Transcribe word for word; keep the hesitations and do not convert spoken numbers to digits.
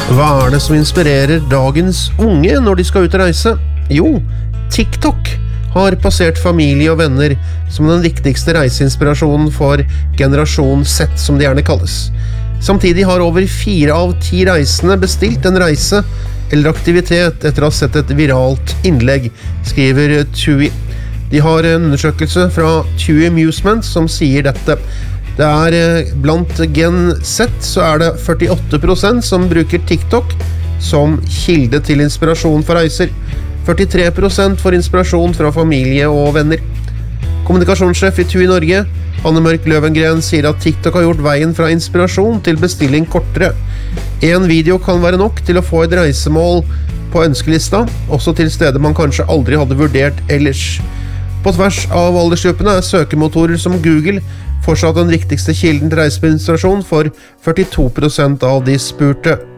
Hva er det som inspirerer dagens unge når de skal ut og reise? Jo, TikTok har passert familie og venner som den viktigste reiseinspirasjonen for generasjon Z, som det gjerne kalles. Samtidig har over fire av ti reisende bestilt en reise eller aktivitet etter å ha sett et viralt innlegg, skriver TUI. De har en undersøkelse fra TUI Amusement som sier dette. Det er blant Gen Z så er det førtiåtte prosent som bruker TikTok som kilde til inspirasjon for reiser. førtitre prosent får inspirasjon fra familie og venner. Kommunikasjonssjef i TUI Norge, Anne Mørk Løvengren, sier at TikTok har gjort veien fra inspirasjon til bestilling kortere. En video kan være nok til å få et reisemål på ønskelista, også til steder man kanskje aldri hadde vurdert ellers. På tvers av aldersgruppene er søkemotorer som Google fortsatt den viktigste kilden til reiseinspirasjon for førtito prosent av de spurte.